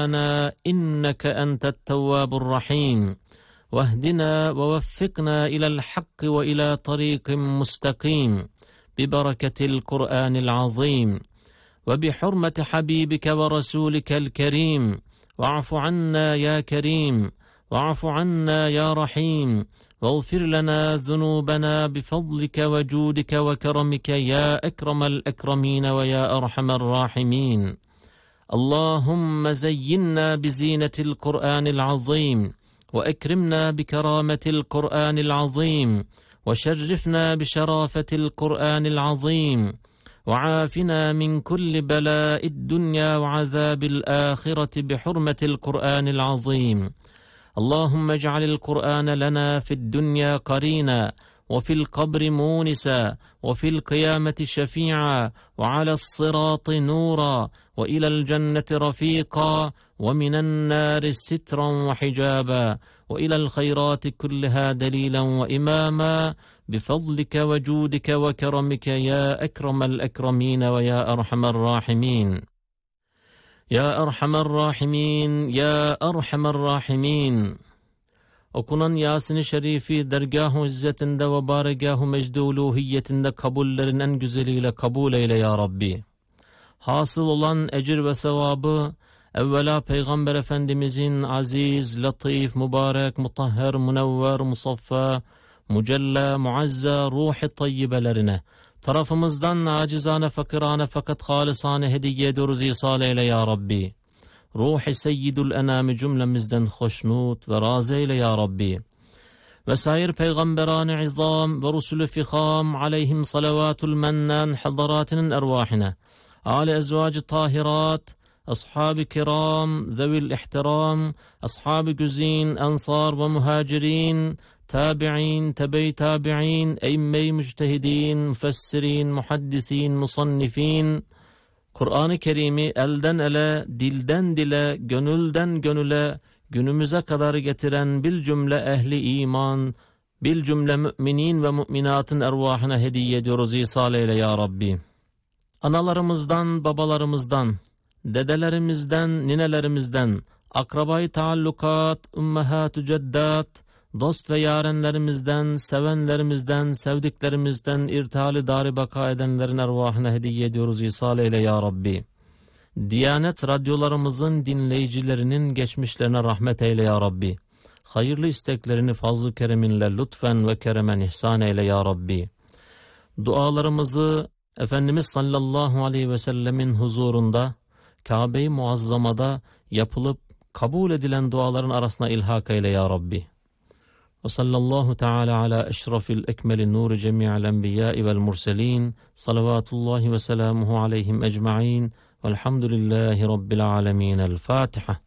ربنا إنك أنت التواب الرحيم واهدنا ووفقنا إلى الحق وإلى طريق مستقيم ببركة القرآن العظيم وبحرمة حبيبك ورسولك الكريم. واعف عنا يا كريم، واعف عنا يا رحيم، واغفر لنا ذنوبنا بفضلك وجودك وكرمك يا أكرم الأكرمين ويا أرحم الراحمين. اللهم زينا بزينة القرآن العظيم، وأكرمنا بكرامة القرآن العظيم، وشرفنا بشرافة القرآن العظيم، وعافنا من كل بلاء الدنيا وعذاب الآخرة بحرمة القرآن العظيم. اللهم اجعل القرآن لنا في الدنيا قرينا، وفي القبر مونسا، وفي القيامة شفيعا، وعلى الصراط نورا، وإلى الجنة رفيقا، ومن النار سترا وحجابا، وإلى الخيرات كلها دليلا وإماما بفضلك وجودك وكرمك يا أكرم الأكرمين ويا أرحم الراحمين. Ya Erhamer Rahimin, Ya Erhamer Rahimin. Okunan Yasin-i Şerifi dergâh-ı izzetinde ve bâregâh-ı mecd-i uluhiyetinde kabullerin en güzeliyle kabul eyle ya Rabbi. Hasıl olan ecir ve sevabı evvela Peygamber Efendimizin aziz, latif, mübarek, mutahher, münevver, musaffa, mücella, muazza, ruh-i tayyibelerine tarafımızdan acizane, fakirane fakat halisane hediye ediyoruz, ihsal eyle ya Rabbi. Ruh-i seyyidül enami cümlemizden hoşnut ve razı eyle ya Rabbi. Vesair peygamberane izam ve rusulü fiham aleyhim salavatul mennan hadaratinin ervahine, âli ezvacı tahirat, ashab-ı kiram, zevil ihtiram, ashab-ı güzin, ensar ve muhacirin, tabi'in, tebe-i tabi'in, eyyme-i müctehidin, müfessirin, muhaddisin, musannifin, Kur'an-ı Kerim'i elden ele, dilden dile, gönülden gönüle, günümüze kadar getiren bil cümle ehli iman, bil cümle müminin ve müminatın ervahına hediye ediyoruz, ihsal eyle ya Rabbi. Analarımızdan, babalarımızdan, dedelerimizden, ninelerimizden, akrabayı taallukat, ümmehat-ı ceddat, dost ve yarenlerimizden, sevenlerimizden, sevdiklerimizden irtihali dar-ı baka edenlerin ervahına hediye ediyoruz, ihsal eyle ya Rabbi. Diyanet radyolarımızın dinleyicilerinin geçmişlerine rahmet eyle ya Rabbi. Hayırlı isteklerini fazl-ı kereminle lütfen ve keremen ihsan eyle ya Rabbi. Dualarımızı Efendimiz sallallahu aleyhi ve sellemin huzurunda, Kabe-i Muazzama'da yapılıp kabul edilen duaların arasına ilhak eyle ya Rabbi. Ve sallallahu teala ala eşrafil ekmeli nuri cemi'al enbiyai vel murselin, salavatullahi ve selamuhu aleyhim ecma'in, velhamdülillahi rabbil alemin. El Fatiha.